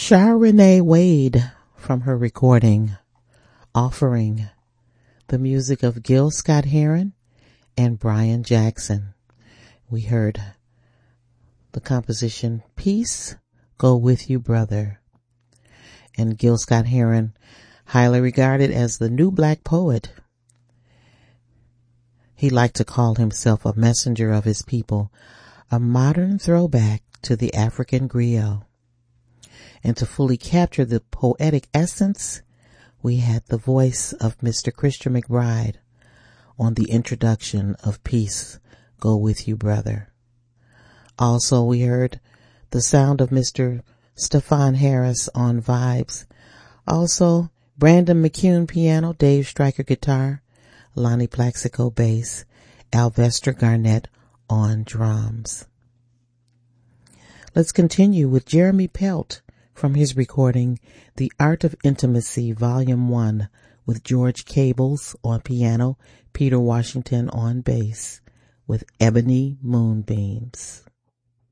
Shar Renee Wade from her recording Offering, the music of Gil Scott-Heron and Brian Jackson. We heard the composition Peace Go With You Brother. And Gil Scott-Heron, highly regarded as the new black poet. He liked to call himself a messenger of his people, a modern throwback to the African griot. And to fully capture the poetic essence, we had the voice of Mr. Christian McBride on the introduction of Peace Go With You Brother. Also, we heard the sound of Mr. Stefan Harris on vibes. Also, Brandon McCune piano, Dave Stryker guitar, Lonnie Plaxico bass, Alvester Garnett on drums. Let's continue with Jeremy Pelt from his recording The Art of Intimacy Volume 1 with George Cables on piano, Peter Washington on bass with Ebony Moonbeams.